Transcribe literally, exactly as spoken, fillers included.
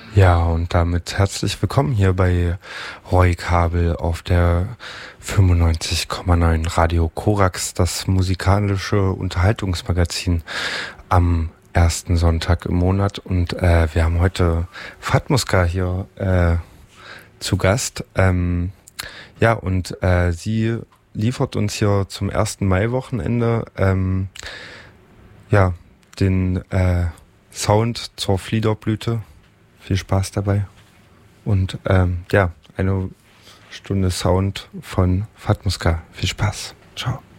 Ja, und damit herzlich willkommen hier bei Roy Kabel auf der fünfundneunzig Komma neun Radio Korax, das musikalische Unterhaltungsmagazin am ersten Sonntag im Monat. Und äh, wir haben heute Fatmuska hier äh, zu Gast. Ähm, ja, und äh, sie liefert uns hier zum ersten Mai-Wochenende ähm, ja, den äh, Sound zur Fliederblüte. Viel Spaß dabei. Und ähm, ja, eine Stunde Sound von Fatmuska. Viel Spaß. Ciao.